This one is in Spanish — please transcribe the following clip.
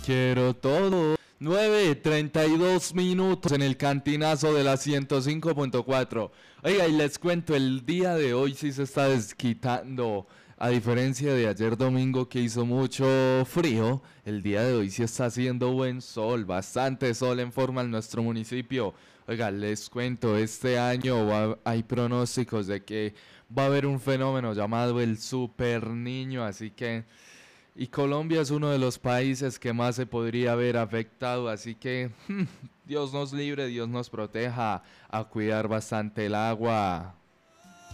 Quiero todo. 9:32 minutos en el cantinazo de la 105.4. Oiga, y les cuento, el día de hoy sí se está desquitando. A diferencia de ayer domingo que hizo mucho frío, el día de hoy sí está haciendo buen sol, bastante sol en forma en nuestro municipio. Oiga, les cuento, este año hay pronósticos de que va a haber un fenómeno llamado el Super Niño, así que... Y Colombia es uno de los países que más se podría ver afectado, así que Dios nos libre, Dios nos proteja, a cuidar bastante el agua.